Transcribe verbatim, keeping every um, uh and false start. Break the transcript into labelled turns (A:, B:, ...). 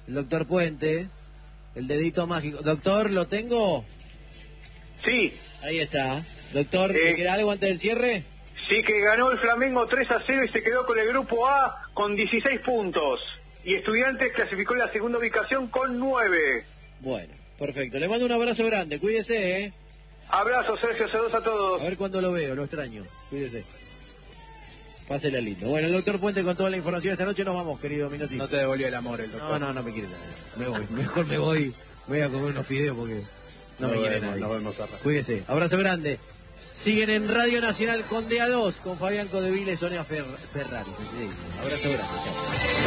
A: el doctor Puente, el dedito mágico. Doctor, ¿lo tengo?
B: Sí.
A: Ahí está. Doctor,
B: Eh,
A: ¿me queda algo antes del cierre?
B: Sí, que ganó el Flamengo tres a cero y se quedó con el grupo A con dieciséis puntos. Y Estudiantes clasificó en la segunda ubicación con nueve.
A: Bueno, perfecto. Le mando un abrazo grande. Cuídese, ¿eh?
B: Abrazos, Sergio, saludos a todos.
A: A ver cuándo lo veo, lo extraño. Cuídese. Pásela lindo. Bueno, el doctor Puente con toda la información esta noche. Nos vamos, querido Minotti.
C: No te devolvió el amor el doctor.
A: No, no, no me quiere nada. Me voy. Mejor me voy. Voy a comer unos fideos porque no
C: Nos
A: me quiere
C: vemos,
A: nadie.
C: nos vemos a rato.
A: Cuídese. Abrazo grande. Siguen en Radio Nacional con D A dos, con Fabián Codevila y Sonia Fer Ferrari. Así se dice. Abrazo grande. Chao.